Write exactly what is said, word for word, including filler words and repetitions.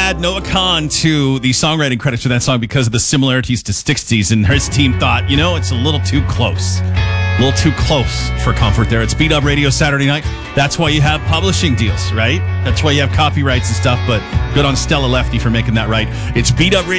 add Noah Khan to the songwriting credits for that song because of the similarities to Sixties, and his team thought, you know, it's a little too close. A little too close for comfort there. It's Beat Up Radio Saturday night. That's why you have publishing deals, right? That's why you have copyrights and stuff, but good on Stella Lefty for making that right. It's Beat Up Radio.